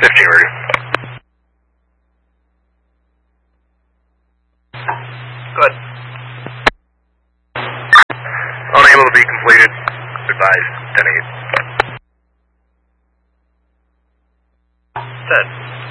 15 ready. Good. Unable to be completed. Advise 10-8. 10.